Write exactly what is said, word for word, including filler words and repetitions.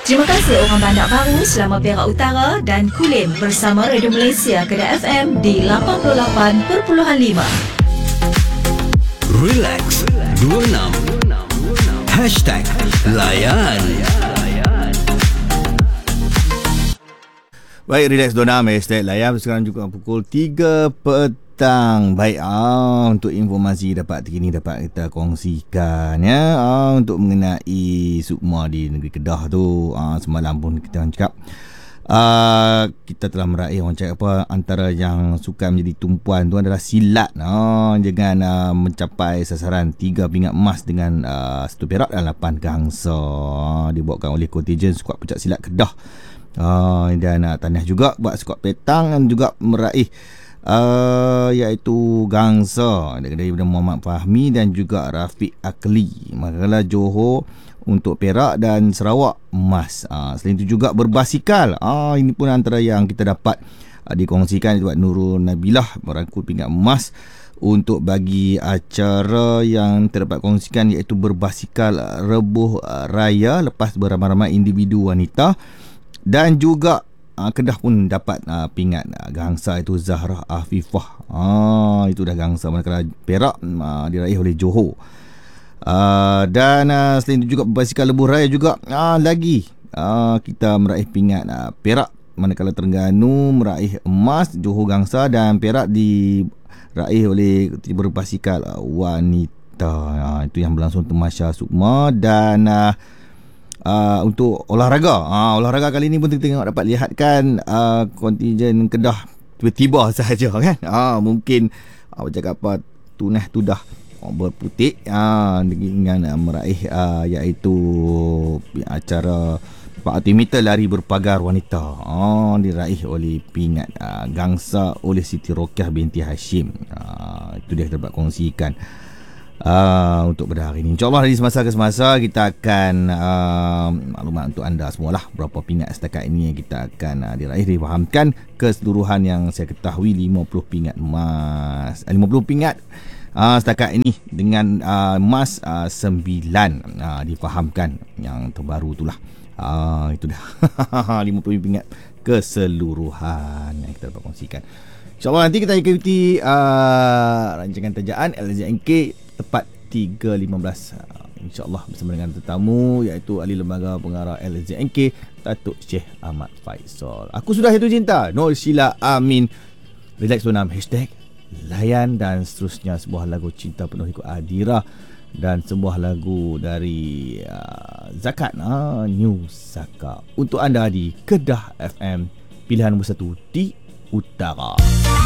Terima kasih orang Bandar Baru, Selama Perak Utara dan Kulim bersama Radio Malaysia Kedah F M di lapan puluh lapan perpuluhan lima. Relax dua puluh enam Hashtag Layan. Baik, Relax dua puluh enam Hashtag Layan. Sekarang juga pukul tiga petang. Baik, ah, untuk informasi dapat terkini dapat kita kongsikan ya, ah, untuk mengenai Sukma di negeri Kedah tu. Ah, semalam pun kita orang cakap Uh, kita telah meraih orang cakap apa, antara yang sukan menjadi tumpuan tu adalah silat, uh, dengan uh, mencapai sasaran tiga pingat emas dengan uh, satu perak dan lapan gangsa, uh, dibawakan oleh kontijen skuad pencak silat Kedah. Uh, dan uh, tahniah juga buat skuad petang yang juga meraih uh, iaitu gangsa daripada Muhammad Fahmi dan juga Rafiq Akli. Manakala Johor untuk perak dan Sarawak emas. Ha, selain itu juga berbasikal. Ha, ini pun antara yang kita dapat ha, dikongsikan buat Nurul Nabilah merangkul pingat emas untuk bagi acara yang terdapat kongsikan, iaitu berbasikal rebuh raya lepas beramai-ramai individu wanita. Dan juga ha, Kedah pun dapat ha, pingat ha, gangsa, itu Zahra Afifah. Ha, itu dah gangsa, manakala perak ha, diraih oleh Johor. Uh, dan uh, selain itu juga berbasikal lebuh raya juga uh, lagi uh, kita meraih pingat uh, perak, manakala Terengganu meraih emas, Johor gangsa dan perak diraih oleh berbasikal uh, wanita. Uh, itu yang berlangsung Temasya Sukma. Dan uh, uh, untuk olahraga, uh, olahraga kali ini pun kita tengok dapat lihatkan uh, kontijen Kedah tiba-tiba sahaja kan. Uh, mungkin uh, cakap apa, tunah tudah berputik ah, dengan ah, meraih ah, iaitu acara empat ratus meter lari berpagar wanita, ah, diraih oleh pingat ah, gangsa oleh Siti Rokiah binti Hashim. Ah, itu dia kita dapat kongsikan ah, untuk pada hari ini. InsyaAllah dari semasa ke semasa kita akan ah, maklumat untuk anda semualah berapa pingat setakat ini yang kita akan ah, diraih, difahamkan keseluruhan yang saya ketahui lima puluh pingat emas, lima puluh pingat Uh, setakat ini dengan uh, emas uh, sembilan uh, difahamkan yang terbaru itulah. Uh, itu dah lima puluh pingat keseluruhan yang kita dapat kongsikan. InsyaAllah nanti kita ikuti uh, rancangan tajaan L Z N K tepat tiga lima belas uh, InsyaAllah bersama dengan tetamu iaitu ahli lembaga pengarah L Z N K Datuk Syekh Ahmad Faisal. Aku sudah jatuh cinta, Nur Sheila Amin. Relax dua puluh enam Hashtag Layan, dan seterusnya sebuah lagu cinta penuh ikut Adira dan sebuah lagu dari uh, Zakat uh, New Saka untuk anda di Kedah F M, pilihan nombor satu di Utara.